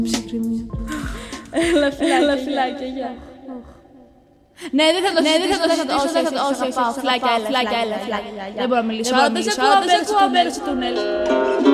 Ψυχραιμία. Έλα φυλάκια, γεια. Ναι, δεν θα το συζητήσω, όχι, φυλάκια, έλα. Δεν μπορώ να μιλήσω, δεν σε ακούω, αμπέρασε τούνελ.